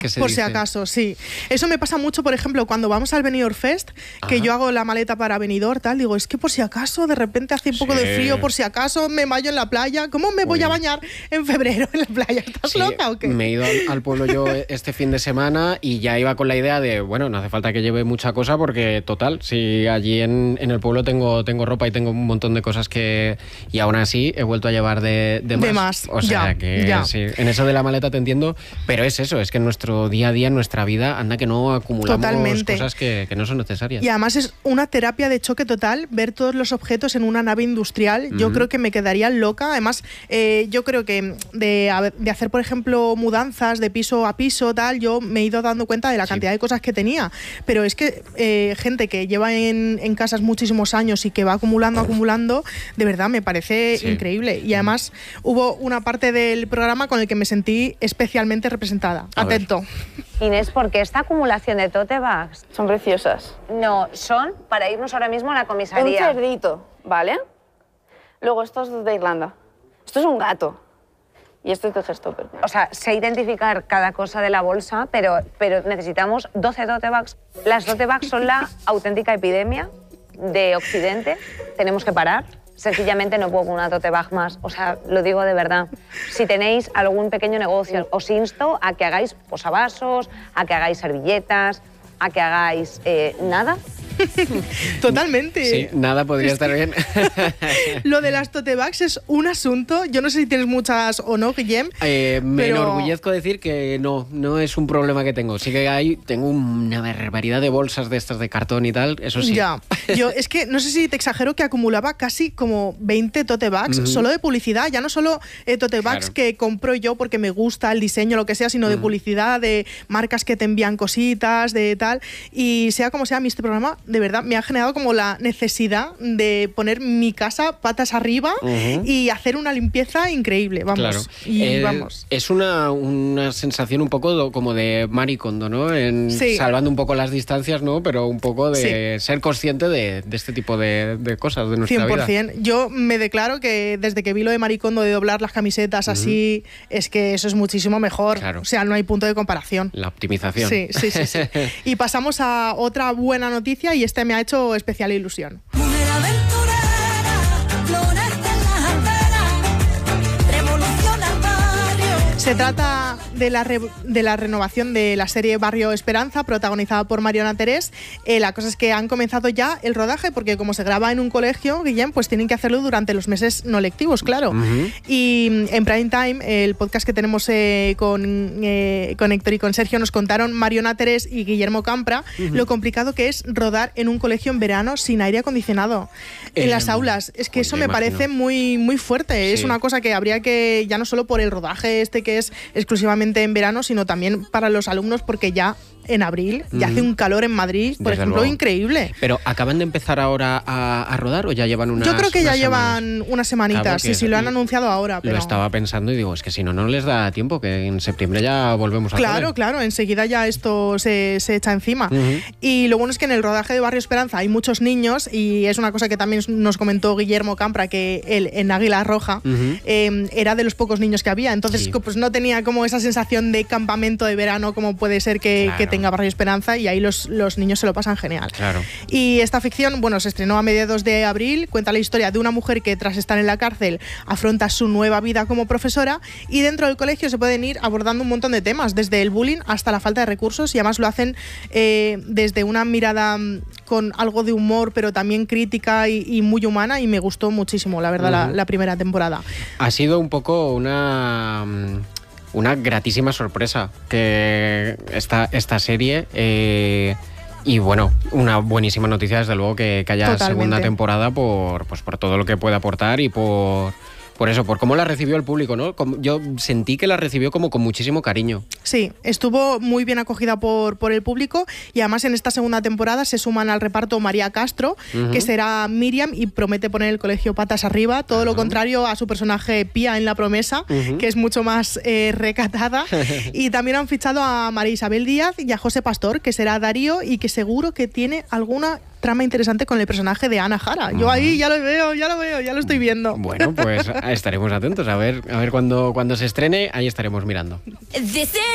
¿Qué se por dice? si acaso, sí. Eso me pasa mucho, por ejemplo, cuando vamos al Benidorm Fest, que Ajá. yo hago la maleta para Benidorm, tal, digo, es que por si acaso de repente hace un poco de frío, por si acaso me baño en la playa. ¿Cómo me voy a bañar en febrero en la playa? ¿Estás loca o qué? Me he ido al pueblo yo este fin de semana y ya iba con la idea de, bueno, no hace falta que lleve mucha cosa porque, total, si allí en el pueblo tengo ropa y tengo un montón de cosas que... Y aún así he vuelto a llevar de más. O sea que sí, en eso de la maleta te entiendo, pero es eso, es que en nuestro día a día, en nuestra vida, anda que no acumulamos cosas que no son necesarias. Y además es una terapia de choque total ver todos los objetos en una nave industrial. Yo creo que me quedaría loca. Además, yo creo que de hacer, por ejemplo, mudanzas de piso a piso, tal, yo me he ido dando cuenta de la cantidad de cosas que tenía. Pero es que gente que lleva en casas muchísimos años y que va acumulando, de verdad me parece increíble. Y además hubo una parte del programa con el que me sentí especialmente representada. Atento. Inés, ¿por qué esta acumulación de tote bags? Son preciosas. No, son para irnos ahora mismo a la comisaría. Un cerdito, ¿vale? Luego esto es de Irlanda. Esto es un gato. Y esto es de Gestopper. O sea, sé identificar cada cosa de la bolsa, pero necesitamos 12 tote bags. Las tote bags son la auténtica epidemia de Occidente. Tenemos que parar. Sencillamente no puedo con una tote bag más. O sea, lo digo de verdad. Si tenéis algún pequeño negocio, os insto a que hagáis posavasos, a que hagáis servilletas, a que hagáis nada. Totalmente. Sí, nada podría estar bien. Lo de las tote bags es un asunto. Yo no sé si tienes muchas o no, Guillem. Me enorgullezco decir que no es un problema que tengo. Sí que tengo una barbaridad de bolsas de estas de cartón y tal, eso sí. Ya. Yo es que no sé si te exagero que acumulaba casi como 20 tote bags solo de publicidad. Ya no solo tote bags que compro yo porque me gusta el diseño, lo que sea, sino de publicidad, de marcas que te envían cositas, de tal. Y sea como sea, a mí este programa de verdad me ha generado como la necesidad de poner mi casa patas arriba y hacer una limpieza increíble, vamos. Claro. Vamos. Es una sensación un poco como de Marie Kondo, ¿no? Salvando un poco las distancias, ¿no? Pero un poco de ser consciente de este tipo de cosas de nuestra 100%. vida. Yo me declaro que desde que vi lo de Marie Kondo de doblar las camisetas así, es que eso es muchísimo mejor. Claro. O sea, no hay punto de comparación. La optimización. Sí. Y pasamos a otra buena noticia y este me ha hecho especial ilusión. Se trata de la renovación de la serie Barrio Esperanza, protagonizada por Mariona Terés. La cosa es que han comenzado ya el rodaje, porque como se graba en un colegio, Guillem, pues tienen que hacerlo durante los meses no lectivos, claro. Y en Prime Time, el podcast que tenemos con Héctor y con Sergio, nos contaron Mariona Terés y Guillermo Campra lo complicado que es rodar en un colegio en verano sin aire acondicionado en las aulas. Es que eso me parece muy, muy fuerte. Sí. Es una cosa que habría que, ya no solo por el rodaje que es exclusivamente en verano, sino también para los alumnos, porque ya en abril ya hace un calor en Madrid, por ejemplo, increíble. ¿Pero acaban de empezar ahora a rodar o ya llevan unas? Yo creo que ya llevan semanas? unas semanitas, sí, lo han anunciado ahora. Pero... Lo estaba pensando y digo, es que si no les da tiempo, que en septiembre ya volvemos a rodar. Claro, enseguida ya esto se echa encima. Y lo bueno es que en el rodaje de Barrio Esperanza hay muchos niños, y es una cosa que también nos comentó Guillermo Campra, que él en Águila Roja era de los pocos niños que había, entonces pues no tenía como esa sensación de campamento de verano como puede ser que tenga Barrio Esperanza, y ahí los niños se lo pasan genial. Claro. Y esta ficción, bueno, se estrenó a mediados de abril, cuenta la historia de una mujer que tras estar en la cárcel afronta su nueva vida como profesora, y dentro del colegio se pueden ir abordando un montón de temas, desde el bullying hasta la falta de recursos, y además lo hacen desde una mirada con algo de humor, pero también crítica y muy humana, y me gustó muchísimo, la verdad, la primera temporada. Ha sido un poco una gratísima sorpresa que esta serie, y bueno, una buenísima noticia desde luego que haya segunda temporada por todo lo que puede aportar y por eso, por cómo la recibió el público, ¿no? Yo sentí que la recibió como con muchísimo cariño. Sí, estuvo muy bien acogida por el público, y además en esta segunda temporada se suman al reparto María Castro, que será Miriam y promete poner el colegio patas arriba, todo lo contrario a su personaje Pía en La Promesa, que es mucho más recatada. Y también han fichado a María Isabel Díaz y a José Pastor, que será Darío, y que seguro que tiene alguna trama interesante con el personaje de Ana Jara. Yo ahí ya lo veo, ya lo estoy viendo. Bueno, pues estaremos atentos a ver cuando se estrene, ahí estaremos mirando.